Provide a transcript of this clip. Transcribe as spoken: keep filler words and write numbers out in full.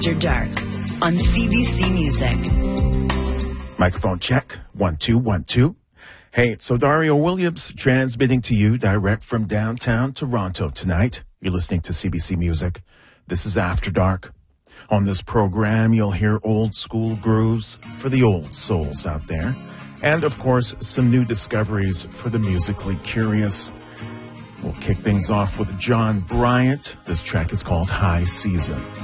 After Dark on C B C Music. Microphone check. One, two, one, two. Hey, it's Odario Williams transmitting to you direct from downtown Toronto tonight. You're listening to C B C Music. This is After Dark. On this program, you'll hear old school grooves for the old souls out there. And, of course, some new discoveries for the musically curious. We'll kick things off with John Bryant. This track is called High Season.